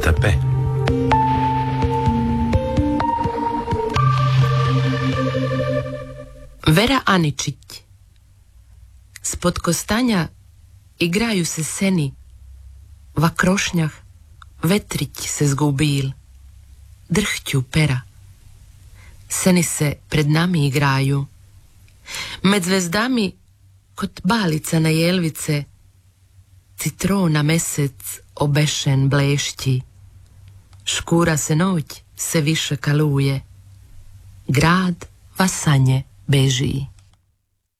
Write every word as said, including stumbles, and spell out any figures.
tepe. Vera Aničić. Spod kostanja igraju se seni, va krošnjah vetrić se zgubil, drhću pera. Seni se pred nami igraju, med zvezdami kod balica na jelvice, citrona mesec obešen blešći, škura se noć se više kaluje, grad va sanje beži.